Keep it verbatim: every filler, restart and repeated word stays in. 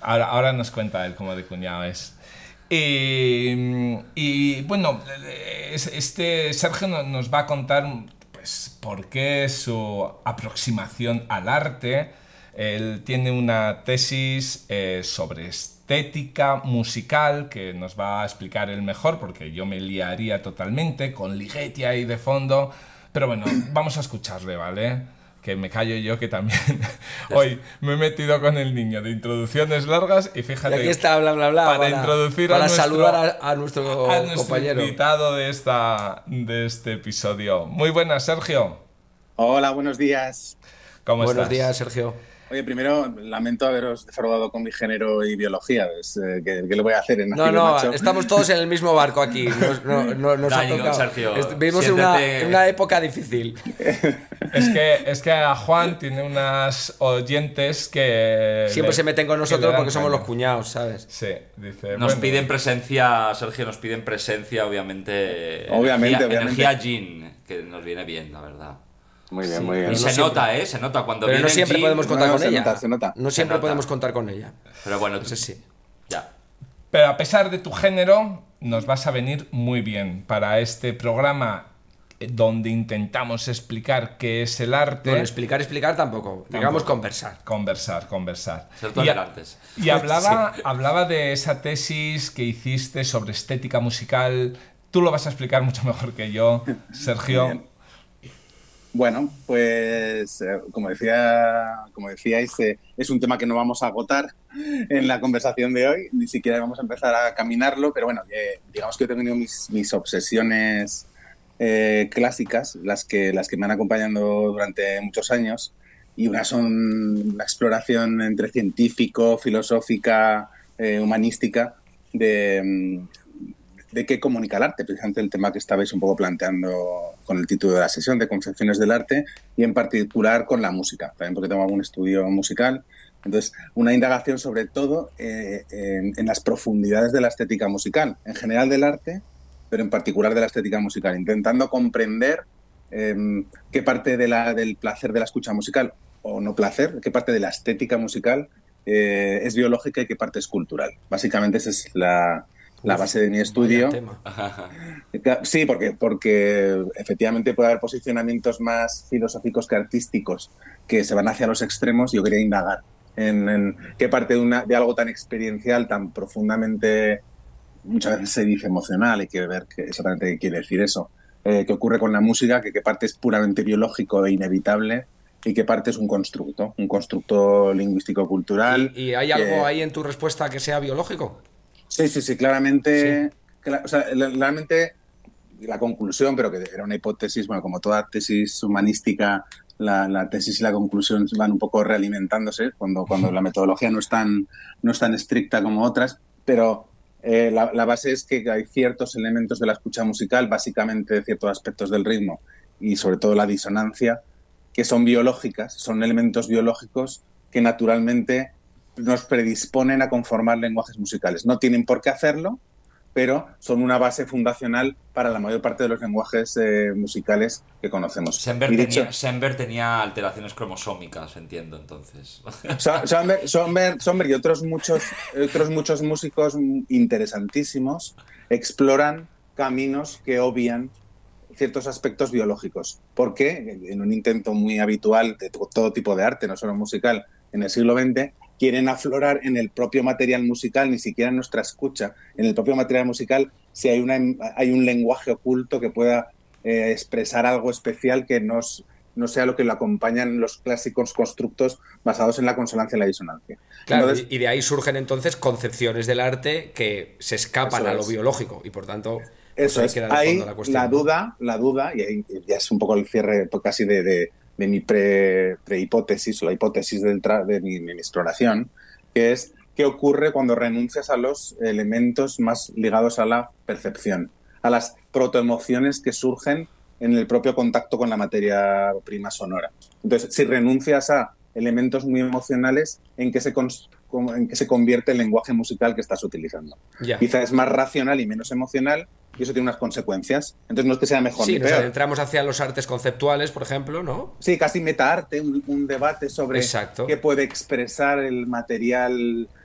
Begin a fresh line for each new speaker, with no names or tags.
Ahora, ahora nos cuenta él cómo de cuñado es. Y, y bueno, este Sergio nos va a contar pues, por qué su aproximación al arte. Él tiene una tesis eh, sobre estética musical que nos va a explicar él mejor, porque yo me liaría totalmente con Ligeti ahí de fondo. Pero bueno, vamos a escucharle, ¿vale? Que me callo yo, que también hoy me he metido con el niño de introducciones largas y fíjate,
y aquí está, bla, bla, bla,
para,
para
introducir
para
a nuestro,
saludar a, a nuestro,
a nuestro
compañero
invitado de, esta, de este episodio. Muy buenas, Sergio.
Hola, buenos días.
¿Cómo
Buenos
estás?
días, Sergio.
Oye, primero lamento haberos defraudado con mi género y biología. Es, eh, ¿qué, ¿Qué le voy a hacer en
No, no,
macho?
estamos todos en el mismo barco aquí. Nos, no, no, nos
Dani,
ha tocado.
Sergio,
Est- Vivimos en una, en una época difícil.
Es que, es que a Juan tiene unas oyentes que...
Siempre
le,
se meten con
que le
nosotros
dan
porque somos
caña.
los cuñados, ¿sabes?
Sí, dice...
Nos
bueno,
piden presencia, Sergio, nos piden presencia, obviamente.
Obviamente,
energía,
obviamente.
Energía Jin, que nos viene bien, la verdad.
Muy bien,
Sí,
muy bien.
Y
no
se
siempre.
nota, ¿eh? Se nota cuando
Pero
viene
no siempre
Jin,
podemos contar
no,
con
se
ella.
nota, se nota.
No
Se
siempre
nota.
podemos contar con ella.
Pero bueno,
Eso sí.
ya.
Pero a pesar de tu género, nos vas a venir muy bien para este programa donde intentamos explicar qué es el arte.
Bueno, explicar, explicar tampoco. Digamos conversar.
Conversar, conversar.
Ser
Y,
tolerantes.
y hablaba, hablaba de esa tesis que hiciste sobre estética musical. Tú lo vas a explicar mucho mejor que yo, Sergio.
Muy bien. Bueno, pues eh, como decía, como decíais, eh, es un tema que no vamos a agotar en la conversación de hoy, ni siquiera vamos a empezar a caminarlo, pero bueno, eh, digamos que he tenido mis, mis obsesiones eh, clásicas, las que, las que me han acompañado durante muchos años, y unas son una exploración entre científico, filosófica, eh, humanística, de, de qué comunica el arte, precisamente el tema que estabais un poco planteando con el título de la sesión, de concepciones del arte, y en particular con la música, también porque tengo algún estudio musical. Entonces, una indagación sobre todo eh, en, en las profundidades de la estética musical, en general del arte, pero en particular de la estética musical, intentando comprender eh, qué parte de la, del placer de la escucha musical, o no placer, qué parte de la estética musical eh, es biológica y qué parte es cultural. Básicamente esa es la... la base de mi estudio. Sí, porque, porque efectivamente puede haber posicionamientos más filosóficos que artísticos que se van hacia los extremos. Yo quería indagar en, en qué parte de, una, de algo tan experiencial, tan profundamente, muchas veces se dice emocional, hay que ver qué, exactamente qué quiere decir eso, eh, qué ocurre con la música, que qué parte es puramente biológico e inevitable y qué parte es un constructo, un constructo lingüístico-cultural.
¿Y, y hay
que...
algo ahí en tu respuesta que sea biológico?
Sí, sí, sí, claramente,
sí.
Cl- o sea, realmente la conclusión, pero que era una hipótesis, bueno, como toda tesis humanística, la, la tesis y la conclusión van un poco realimentándose cuando, cuando la metodología no es tan, no es tan estricta como otras, pero eh, la, la base es que hay ciertos elementos de la escucha musical, básicamente ciertos aspectos del ritmo y sobre todo la disonancia, que son biológicas, son elementos biológicos que naturalmente nos predisponen a conformar lenguajes musicales. No tienen por qué hacerlo, pero son una base fundacional para la mayor parte de los lenguajes eh, musicales que conocemos.
Sember,
Y
tenía,
dicho,
Sember tenía alteraciones cromosómicas, entiendo, entonces.
Sommer, Sommer, Sommer y otros muchos, otros muchos músicos interesantísimos exploran caminos que obvian ciertos aspectos biológicos. Porque en un intento muy habitual de todo tipo de arte, no solo musical, en el siglo veinte, quieren aflorar en el propio material musical, ni siquiera en nuestra escucha, en el propio material musical, si hay, una, hay un lenguaje oculto que pueda eh, expresar algo especial que nos, no sea lo que lo acompañan los clásicos constructos basados en la consonancia y la disonancia.
Claro,
entonces,
y de ahí surgen entonces concepciones del arte que se escapan a lo
es.
biológico y por tanto pues
eso
ahí
es,
queda de
ahí
fondo la cuestión.
la duda, la duda, y ahí ya es un poco el cierre casi de, de, de mi pre, prehipótesis o la hipótesis del tra de, mi, de mi exploración, que es qué ocurre cuando renuncias a los elementos más ligados a la percepción, a las protoemociones que surgen en el propio contacto con la materia prima sonora. Entonces, si renuncias a elementos muy emocionales, ¿en qué se, en qué se convierte el lenguaje musical que estás utilizando?
Ya.
Quizá es más racional y menos emocional, y eso tiene unas consecuencias. Entonces no es que sea mejor
sí,
ni
nos
peor.
adentramos hacia los artes conceptuales, por ejemplo, ¿no?
Sí, casi metaarte, un, un debate sobre
Exacto.
qué puede expresar el material